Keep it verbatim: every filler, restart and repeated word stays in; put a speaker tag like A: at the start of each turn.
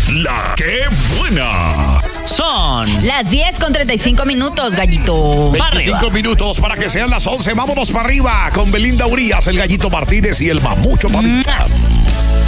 A: La que buena.
B: Son las diez con treinta y cinco minutos, gallito.
A: veinticinco minutos para que sean las once. Vámonos para arriba con Belinda Urías, el Gallito Martínez y el Mamucho Padilla.